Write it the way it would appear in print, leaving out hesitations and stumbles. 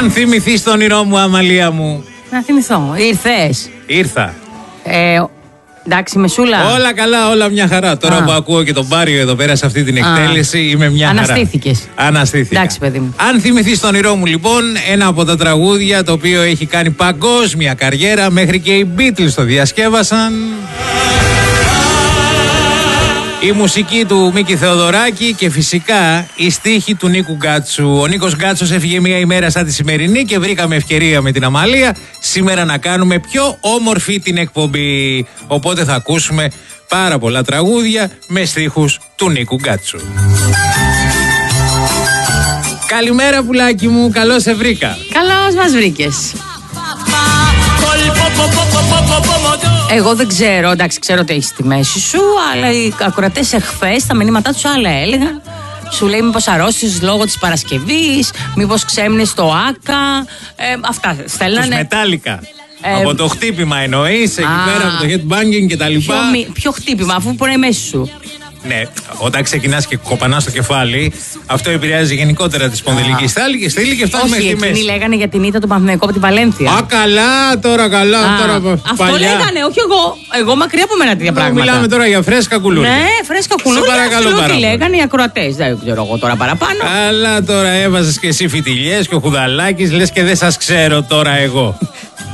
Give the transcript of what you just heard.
Αν θυμηθείς το όνειρό μου, Αμαλία μου. Να θυμηθώ. Ήρθες? Ήρθα. Εντάξει, Μεσούλα. Όλα καλά, όλα μια χαρά. Τώρα που ακούω και τον Πάριο εδώ πέρα σε αυτή την εκτέλεση, είμαι μια χαρά. Αναστήθηκες. Αναστήθηκα. Εντάξει, παιδί μου. Αν θυμηθείς το όνειρό μου, λοιπόν, ένα από τα τραγούδια το οποίο έχει κάνει παγκόσμια καριέρα, μέχρι και οι Beatles το διασκεύασαν. Η μουσική του Μίκη Θεοδωράκη και φυσικά η στίχη του Νίκου Γκάτσου. Ο Νίκος Γκάτσος έφυγε μια ημέρα σαν τη σημερινή και βρήκαμε ευκαιρία με την Αμαλία σήμερα να κάνουμε πιο όμορφη την εκπομπή. Οπότε θα ακούσουμε πάρα πολλά τραγούδια με στίχους του Νίκου Γκάτσου. Καλημέρα πουλάκι μου, καλώς σε βρήκα. Καλώς μας βρήκες. Εγώ δεν ξέρω, εντάξει, ξέρω ότι έχεις τη μέση σου, αλλά οι ακροατές εχθές τα μηνύματά τους άλλα έλεγαν. Σου λέει μήπως αρρώστησες λόγω της Παρασκευής, μήπως ξέμεινες στο ΆΚΑ. Αυτά στέλνανε. Τους Μετάλλικα. Από το χτύπημα εννοείς, εκεί πέρα από το headbanging και τα λοιπά. Ποιο χτύπημα, αφού μπορεί να είναι μέση σου. Ναι, όταν ξεκινάς και κοπανάς το κεφάλι, αυτό επηρεάζει γενικότερα τη σπονδυλική στήλη και φτάνει μέχρι τη μέση. Εκείνοι λέγανε για την ήττα του Παναθηναϊκού από την Παλένθια. Α, καλά, τώρα καλά. Αυτό λέγανε, όχι εγώ. Εγώ μακριά από μένα τέτοια πράγματα. Μιλάμε τώρα για φρέσκα κουλούρια. Ναι, φρέσκα κουλούρια. Παρακαλώ πάρα πολύ. Τι λέγανε οι ακροατές, δεν ξέρω εγώ τώρα παραπάνω. Αλλά τώρα έβαζες και εσύ φιτιλιές και ο Χουδαλάκης, λες και δεν σας ξέρω τώρα εγώ.